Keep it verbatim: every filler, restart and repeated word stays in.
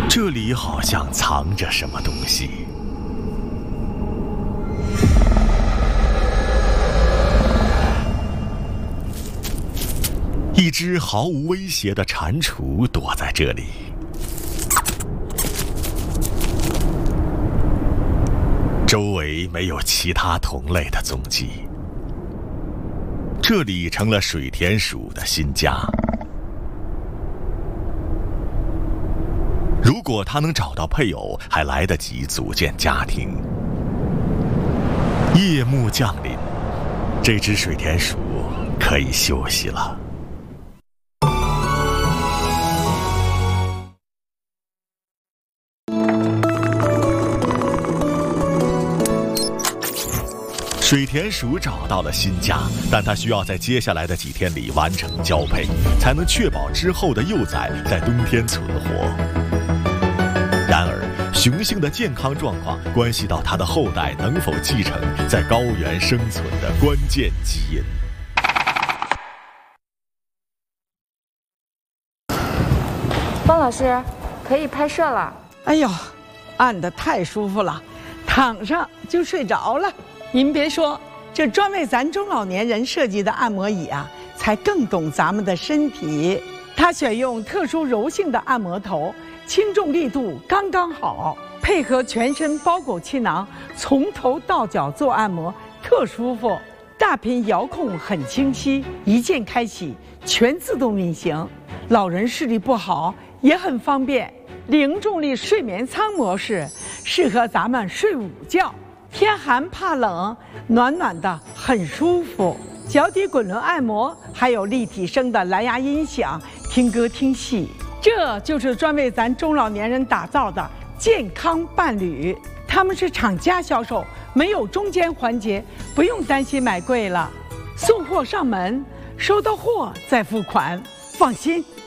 这里好像藏着什么东西。一只毫无威胁的蟾蜍躲在这里。周围没有其他同类的踪迹，这里成了水田鼠的新家。如果它能找到配偶，还来得及组建家庭。夜幕降临，这只水田鼠可以休息了。水田鼠找到了新家，但它需要在接下来的几天里完成交配，才能确保之后的幼崽在冬天存活。然而，雄性的健康状况关系到它的后代能否继承在高原生存的关键基因。 方老师，可以拍摄了。 哎呦，按得太舒服了，躺上就睡着了。您别说，这专为咱中老年人设计的按摩椅啊，才更懂咱们的身体。它选用特殊柔性的按摩头，轻重力度刚刚好，配合全身包裹气囊，从头到脚做按摩，特舒服。大屏遥控很清晰，一键开启，全自动运行。老人视力不好也很方便。零重力睡眠舱模式，适合咱们睡午觉。天寒怕冷，暖暖的很舒服。脚底滚轮按摩，还有立体声的蓝牙音响，听歌听戏。这就是专为咱中老年人打造的健康伴侣。他们是厂家销售，没有中间环节，不用担心买贵了。送货上门，收到货再付款，放心。